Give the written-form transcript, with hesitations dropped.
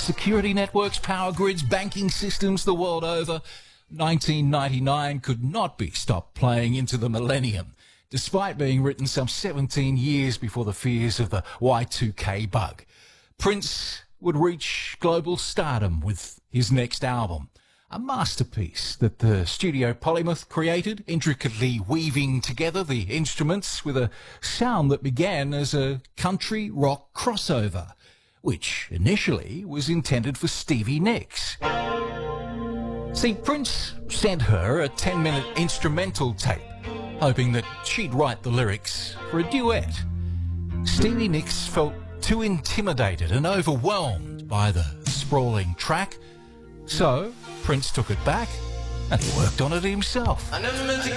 security networks, power grids, banking systems the world over, 1999 could not be stopped playing into the millennium, despite being written some 17 years before the fears of the Y2K bug. Prince would reach global stardom with his next album, a masterpiece that the studio Polymath created, intricately weaving together the instruments with a sound that began as a country rock crossover, which initially was intended for Stevie Nicks. See, Prince sent her a 10-minute instrumental tape, hoping that she'd write the lyrics for a duet. Stevie Nicks felt too intimidated and overwhelmed by the sprawling track, so Prince took it back and worked on it himself.